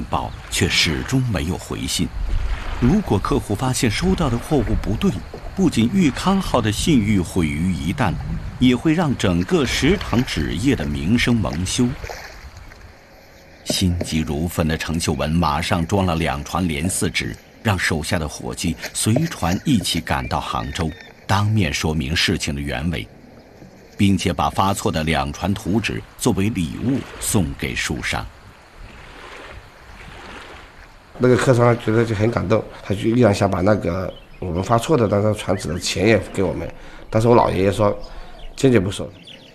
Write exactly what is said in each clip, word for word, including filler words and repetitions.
报，却始终没有回信。如果客户发现收到的货物不对，不仅裕康号的信誉毁于一旦，也会让整个食堂纸业的名声蒙羞。心急如焚的程秀文马上装了两船连四纸，让手下的伙计随船一起赶到杭州，当面说明事情的原委，并且把发错的两船图纸作为礼物送给书商。 那个客商觉得就很感动，他就依然想把那个我们发错的那张传纸的钱也给我们，但是我老爷爷说坚决不收。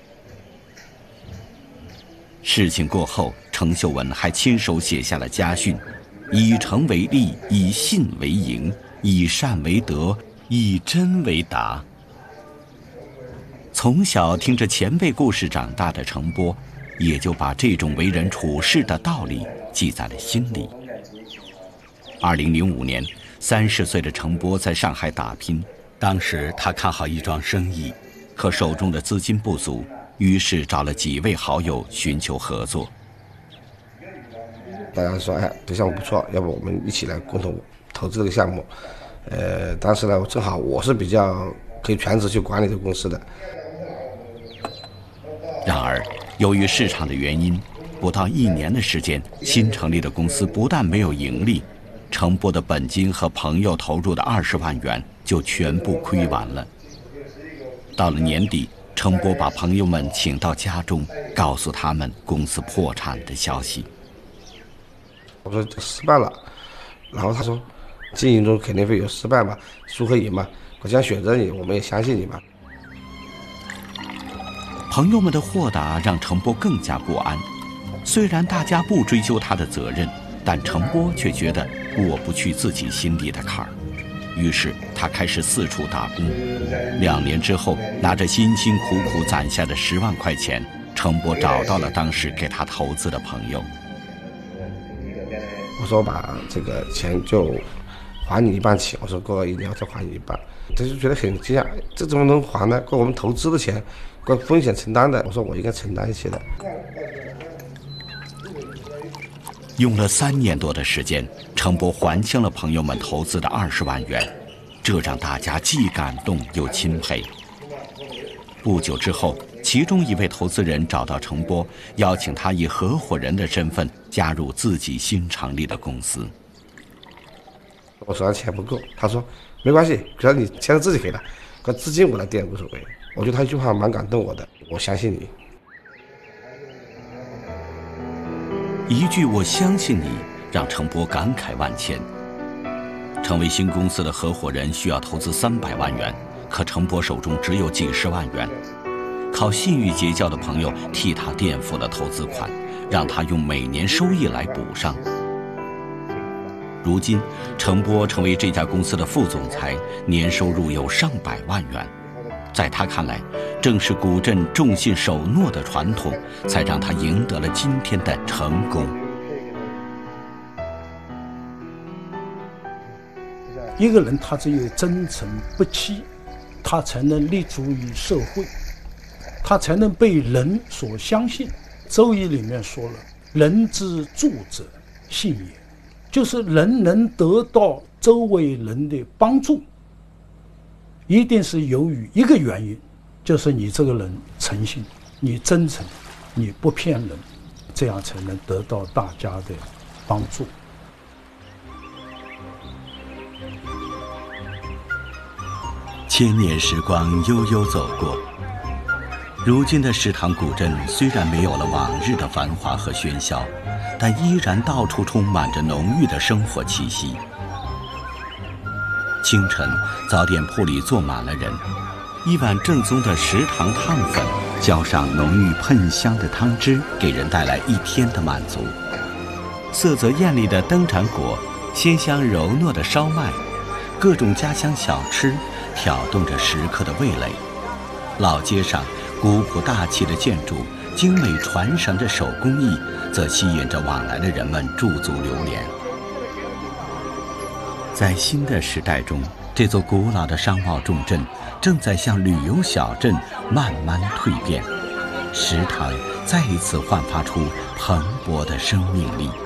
事情过后，程秀文还亲手写下了家训：以诚为利，以信为营，以善为德，以真为达。从小听着前辈故事长大的程波，也就把这种为人处事的道理记在了心里。二零零五年，三十岁的程波在上海打拼。当时他看好一桩生意，可手中的资金不足，于是找了几位好友寻求合作。 大家说：“哎，这项目不错，要不我们一起来共同投资这个项目。”呃，当时呢，正好我是比较可以全职去管理这个公司的。 然而，由于市场的原因，不到一年的时间，新成立的公司不但没有盈利，程波的本金和朋友投入的二十万元就全部亏完了。到了年底，程波把朋友们请到家中，告诉他们公司破产的消息。 我说失败了，然后他说，经营中肯定会有失败嘛，输和赢嘛，我将选择你，我们也相信你嘛。 朋友们的豁达让程波更加不安，虽然大家不追究他的责任，但程波却觉得过不去自己心里的坎儿，于是他开始四处打工。两年之后，拿着辛辛苦苦攒下的十万块钱，程波找到了当时给他投资的朋友。 我说我把这个钱就还你一半起，我说过一定要再还你一半。他就觉得很惊讶，这怎么能还呢？过我们投资的钱，过风险承担的。我说我应该承担一些的。 用了三年多的时间，程波还清了朋友们投资的二十万元，这让大家既感动又钦佩。不久之后，其中一位投资人找到程波，邀请他以合伙人的身份加入自己新成立的公司。 我手上钱不够，他说没关系，只要你钱是自己给的，可资金我来垫无所谓。我觉得他一句话蛮感动我的，我相信你。 一句我相信你，让程波感慨万千。成为新公司的合伙人需要投资三百万元，可程波手中只有几十万元，靠信誉结交的朋友替他垫付了投资款，让他用每年收益来补上。如今，程波成为这家公司的副总裁，年收入有上百万元。在他看来，正是古镇重信守诺的传统，才让他赢得了今天的成功。 一个人他只有真诚不欺，他才能立足于社会，他才能被人所相信。周易里面说了，人之助者信也，就是人能得到周围人的帮助，一定是由于一个原因，就是你这个人诚信，你真诚，你不骗人，这样才能得到大家的帮助。 千年时光悠悠走过，如今的石塘古镇虽然没有了往日的繁华和喧嚣，但依然到处充满着浓郁的生活气息。清晨，早点铺里坐满了人，一碗正宗的石塘烫粉，浇上浓郁喷香的汤汁，给人带来一天的满足。色泽艳丽的灯盏果，鲜香柔糯的烧麦，各种家乡小吃挑动着食客的味蕾。老街上古朴大气的建筑，精美传神的手工艺，则吸引着往来的人们驻足流连。在新的时代中，这座古老的商贸重镇正在向旅游小镇慢慢蜕变，石塘再一次焕发出蓬勃的生命力。